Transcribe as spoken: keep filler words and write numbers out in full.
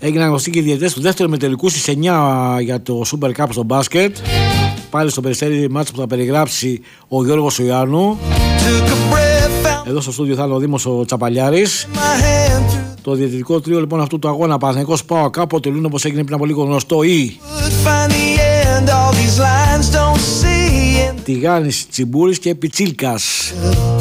έγιναν γνωστοί και οι διαιτητές του δεύτερου μετελικού στις εννιά για το Super Cup στο μπάσκετ. Πάλι στο Περιστέρι μάτς που θα περιγράψει ο Γιώργος Ιωάννου. Εδώ στο στούντιο θα είναι ο Δήμος ο Τσαπαλιάρης. Το διαιτητικό τρίο λοιπόν αυτού του αγώνα Παναθηναϊκός ΠΑΟΚ αποτελούν, όπως έγινε πριν από λίγο γνωστό, η Τηγάνης, Τσιμπούρης και Πιτσίλκας.